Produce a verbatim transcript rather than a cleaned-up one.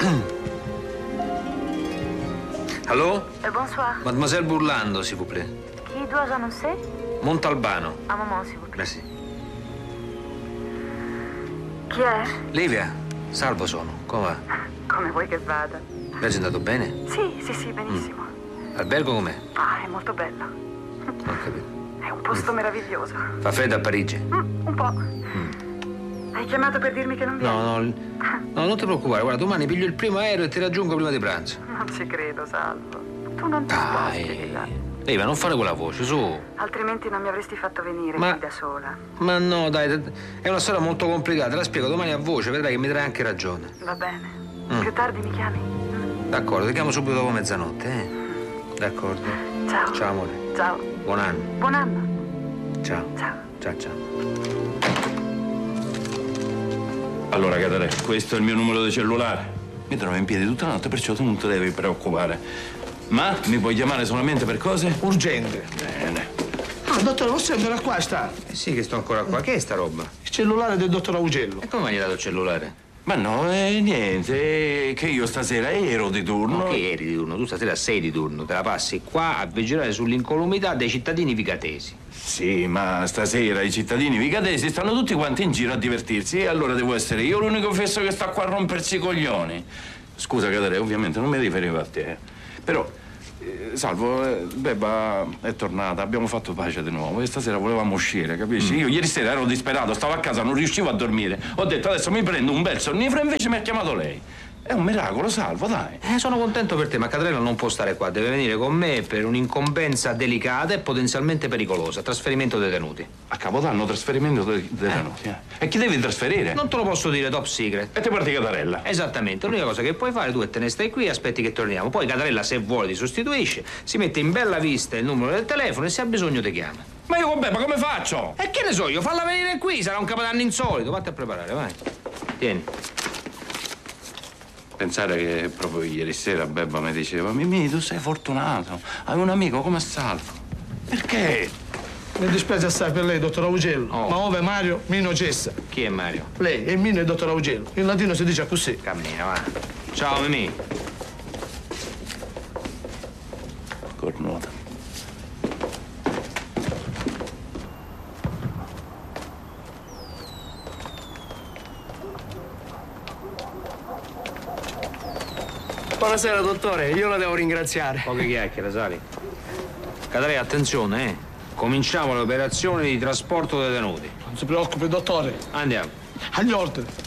Allô? Euh, bonsoir. Mademoiselle Burlando, s'il vous plaît. Qui dois-je annoncer? Montalbano. Un moment, s'il vous plaît. Merci. Chi è? Livia, Salvo sono. Come va? Come vuoi che vada? Viaggio è andato bene? Sì, sì, sì, benissimo. Mm. Albergo com'è? Ah, è molto bello. Ho capito. È un posto Mm. meraviglioso. Fa freddo a Parigi? Mm, un po'. Mm. Hai chiamato per dirmi che non vieni? No, no, no, non ti preoccupare. Guarda, domani piglio il primo aereo e ti raggiungo prima di pranzo. Non ci credo, Salvo. Tu non ti Dai. sposti di là. Livia, non fare quella voce, su. Altrimenti non mi avresti fatto venire Ma- qui da sola. Ma no, dai, è una storia molto complicata. Te la spiego domani a voce, vedrai che mi darai anche ragione. Va bene. Mm. Più tardi mi chiami? Mm. D'accordo, ti chiamo subito dopo mezzanotte, eh? D'accordo. Ciao. Ciao, amore. Ciao. Buon anno. Buon anno. Ciao. Ciao. Ciao, ciao. Allora, Catarè, questo è il mio numero di cellulare. Mi trovo in piedi tutta la notte, perciò tu non ti devi preoccupare. Ma mi puoi chiamare solamente per cose? Urgente. Bene. Ah, dottore, lo sembra qua sta. Eh sì, che sto ancora qua. Che è sta roba? Il cellulare del dottor Augello. E come mi hai dato il cellulare? Ma no, eh, niente, che io stasera ero di turno. No, che eri di turno? Tu stasera sei di turno. Te la passi qua a vigilare sull'incolumità dei cittadini vigatesi. Sì, ma stasera i cittadini vigatesi stanno tutti quanti in giro a divertirsi e allora devo essere io l'unico fesso che sta qua a rompersi i coglioni. Scusa, Catarè, ovviamente non mi riferivo a te, eh. Però, eh, Salvo, eh, Bebba è tornata, abbiamo fatto pace di nuovo e stasera volevamo uscire, capisci? Mm. Io ieri sera ero disperato, stavo a casa, non riuscivo a dormire. Ho detto adesso mi prendo un bel sonnifero e invece mi ha chiamato lei. È un miracolo, Salvo, dai. Eh, sono contento per te, ma Catarella non può stare qua. Deve venire con me per un'incombenza delicata e potenzialmente pericolosa. Trasferimento detenuti. A Capodanno trasferimento dei detenuti, eh. E chi devi trasferire? Non te lo posso dire, top secret. E te parti Catarella? Esattamente, l'unica cosa che puoi fare tu è te ne stai qui e aspetti che torniamo. Poi Catarella, se vuole, ti sostituisce, si mette in bella vista il numero del telefono e se ha bisogno ti chiama. Ma io con Bebba come faccio? E che ne so io, falla venire qui, sarà un capodanno insolito. Vatti a preparare, vai. Tieni. Pensare che proprio ieri sera Bebba mi diceva Mimì, tu sei fortunato, hai un amico come Salvo. Perché? Mi dispiace assai per lei, dottor Augello. Oh. Ma ove Mario, Mino cessa. Chi è Mario? Lei e Mino è il dottor Augello. In latino si dice così. Cammina, va. Ciao, Mimì. Cornuta. Buonasera, dottore. Io la devo ringraziare. Poche chiacchiere, Sali. Catarella, attenzione, eh. Cominciamo le operazioni di trasporto detenuti. Non si preoccupi, dottore. Andiamo. Agli ordini.